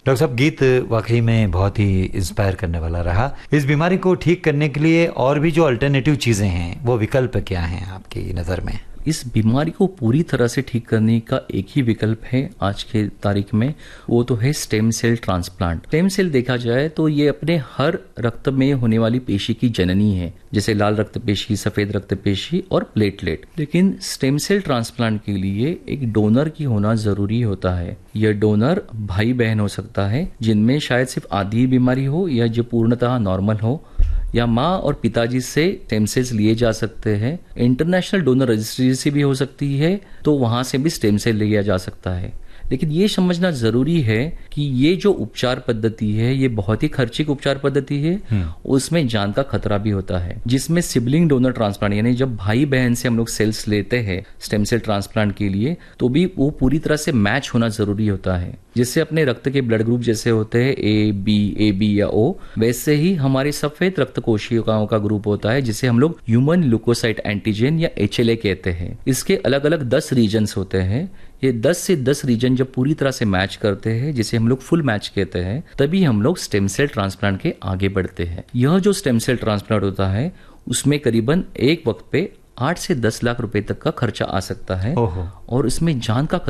Doctor साहब, गीत वाकई में बहुत ही इंस्पायर करने वाला रहा। इस बीमारी को ठीक करने के लिए और भी जो अल्टरनेटिव चीजें हैं, वो विकल्प क्या हैं आपकी नज़र में? इस बीमारी को पूरी तरह से ठीक करने का एक ही विकल्प है आज के तारीख में, वो तो है stem cell transplant. Stem cell देखा जाए तो ये अपने हर रक्त में होने वाली पेशी की जननी है, जैसे लाल रक्त पेशी, सफेद रक्त पेशी और प्लेटलेट। लेकिन स्टेम सेल ट्रांसप्लांट के लिए एक डोनर की होना जरूरी होता है। यह डोनर भाई बहन हो सकता है जिनमें शायद सिर्फ आधी बीमारी हो या जो पूर्णतः नॉर्मल हो, या माँ और पिताजी से स्टेम सेल्स लिए जा सकते हैं। इंटरनेशनल डोनर रजिस्ट्री से भी हो सकती है, तो वहां से भी स्टेम सेल लिया जा सकता है। लेकिन ये समझना जरूरी है कि ये जो उपचार पद्धति है, ये बहुत ही खर्चिक उपचार पद्धति है। उसमें जान का खतरा भी होता है, जिसमें सिबलिंग डोनर ट्रांसप्लांट, यानी जब भाई बहन से हम लोग सेल्स लेते हैं स्टेम सेल ट्रांसप्लांट के लिए, तो भी वो पूरी तरह से मैच होना जरूरी होता है। जिससे अपने रक्त के ब्लड ग्रुप जैसे होते हैं ए बी या ओ, वैसे ही हमारे सफेद रक्त कोशिकाओं का ग्रुप होता है, जिसे हम लोग ह्यूमन ल्यूकोसाइट एंटीजन या HLA कहते हैं। इसके अलग अलग 10 रीजन्स होते हैं। ये 10 से 10 रीजन जब पूरी तरह से मैच करते हैं, जिसे हम लोग फुल मैच कहते हैं, तभी हम लोग स्टेम सेल ट्रांसप्लांट के आगे बढ़ते हैं। यह जो स्टेम सेल ट्रांसप्लांट होता है, उसमें करीबन एक वक्त पे 8 से 10 लाख रुपए तक का खर्चा आ सकता है और इसमें जान का